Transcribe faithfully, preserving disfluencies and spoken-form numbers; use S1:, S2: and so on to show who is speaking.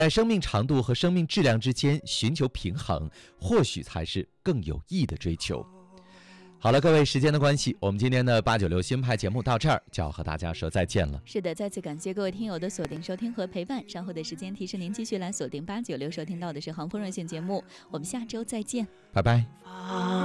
S1: 在生命长度和生命质量之间寻求平衡，或许才是更有益的追求。好了，各位，时间的关系，我们今天的八九六新派节目到这儿就要和大家说再见了。
S2: 是的，再次感谢各位听友的锁定收听和陪伴。稍后的时间提示您继续来锁定八九六，收听到的是航风热线节目。我们下周再见，
S1: 拜拜。